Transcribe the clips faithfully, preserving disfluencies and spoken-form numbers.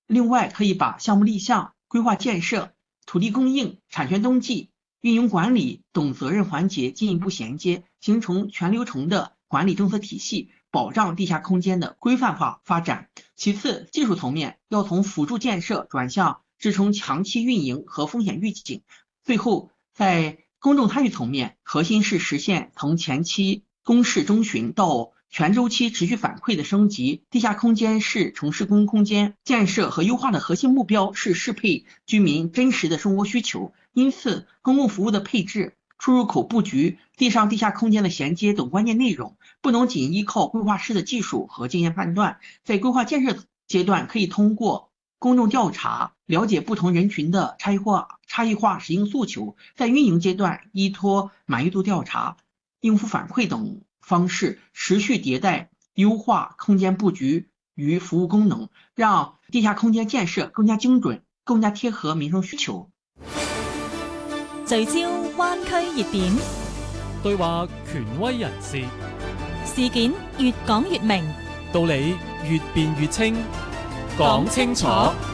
另外，可以把项目立项、规划建设、土地供应、产权登记、运营管理等责任环节进一步衔接，形成全流程的管理政策体系，保障地下空间的规范化发展。其次，技术层面要从辅助建设转向支撑长期运营和风险预警。最后，在公众参与层面，核心是实现从前期公示征询到全周期持续反馈的升级。地下空间是城市公共空间建设和优化的核心目标，是适配居民真实的生活需求。因此，公共服务的配置、出入口布局、地上地下空间的衔接等关键内容，不能仅依靠规划师的技术和经验判断。在规划建设阶段，可以通过公众调查了解不同人群的差异化差异化使用诉求，在运营阶段依托满意度调查、应付反馈等方式持续迭代优化空间布局与服務功能，讓地下空間建設更加精準、更加貼合民生需求。 聚焦灣區熱點， 對話權威人士， 事件越講越明， 道理越辯越清，講清楚。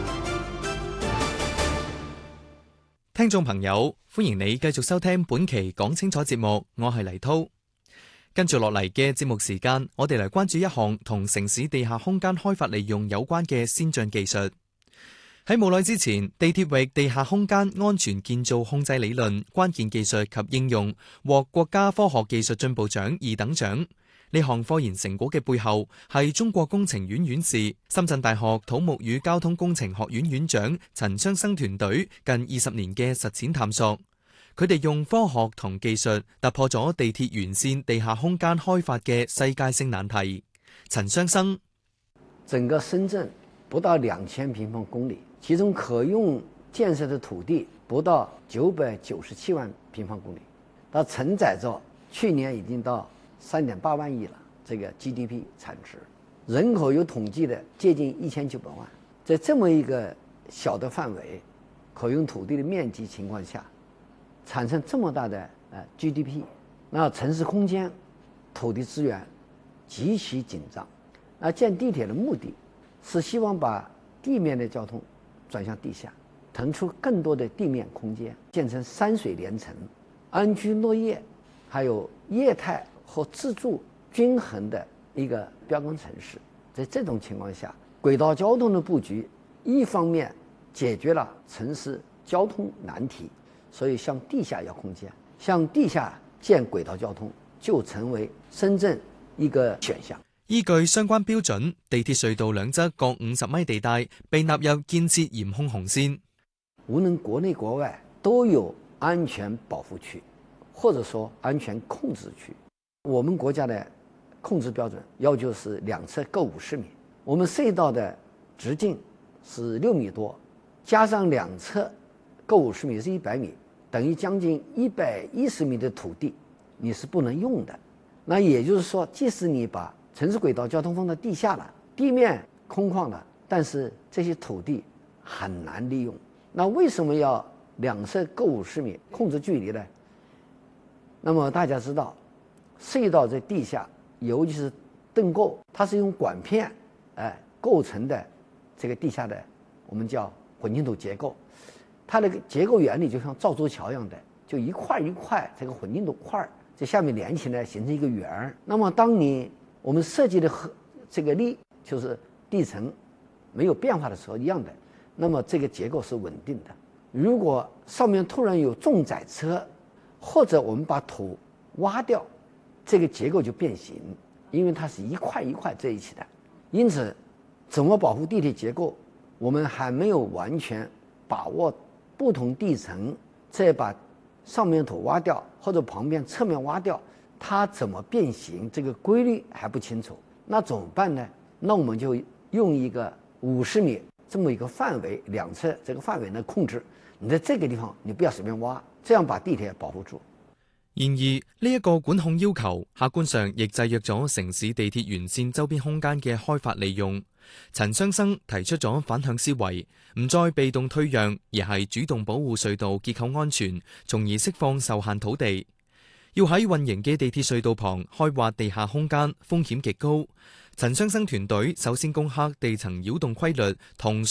聽眾朋友，歡迎你繼續收聽本期講清楚節目，我係黎濤。跟住落嚟嘅節目時間，我哋嚟關注一項同城市地下空間開發利用有關嘅先進技術。喺冇耐之前，地鐵域地下空間安全建造控制理論關鍵技術及應用獲國家科學技術進步獎二等獎。呢項科研成果嘅背後係中國工程院院士、深圳大學土木與交通工程學院院長陳昌生團隊近二十年嘅實踐探索。佢哋用科學同技術突破咗地鐵沿線地下空間開發嘅世界性難題。陳昌生： 整個深圳不到兩千平方公里，其中可用建設的土地不到九百九十七萬平方公里，它承載着去年已經到三點八萬億了，這個 G D P 產值，人口有統計的接近一千九百萬，在這麼一個小的範圍，可用土地的面積情況下，產生這麼大的呃 G D P， 那城市空間土地資源極其緊張。那建地鐵的目的是希望把地面的交通轉向地下，騰出更多的地面空間，建成山水連城、安居樂業，還有業態和自住均衡的一個標杆城市。在這種情況下，軌道交通的布局一方面解決了城市交通難題，所以向地下要空間，向地下建軌道交通就成為深圳一個選項。 依據相關標準，地鐵隧道兩側各五十米地帶被納入建設嚴控紅線。 無論國內國外都有安全保護區，或者說安全控制區。我們國家的控制標準要求是兩側各五十米，我們隧道的直徑是六米多，加上兩側各五十米是一百米，等於將近一百一十米的土地你是不能用的。那也就是說，即使你把城市軌道交通放到地下了，地面空曠了，但是這些土地很難利用。那為什麼要兩側各五十米控制距離呢？那麼大家知道，隧道在地下，尤其是盾構，它是用管片哎構成的這個地下的我們叫混凝土結構，它的結構原理就像造珠橋一樣的，就一塊一塊這個混凝土塊在下面連起來形成一個圓。那麼當你我們設計的這個力就是地層沒有變化的時候一樣的，那麼這個結構是穩定的。如果上面突然有重載車，或者我們把土挖掉，這個結構就變形，因為它是一塊一塊在一起的。因此，怎麼保護地鐵結構，我們還沒有完全把握。不同地層再把上面土挖掉，或者旁邊側面挖掉，它怎麼變形，這個規律還不清楚。那怎麼辦呢？那我們就用一個五十米這麼一個範圍，兩側這個範圍來控制。你在這個地方，你不要隨便挖，這樣把地鐵保護住。 然而，呢、這、一個管控要求，客觀上亦制約咗城市地鐵沿線周邊空間嘅開發利用。陳昌生提出咗反向思維，唔再被動退讓，而係主動保護隧道結構安全，從而釋放受限土地。要喺運營嘅地鐵隧道旁開挖地下空間，風險極高。陳昌生團隊首先攻克地層擾動規律同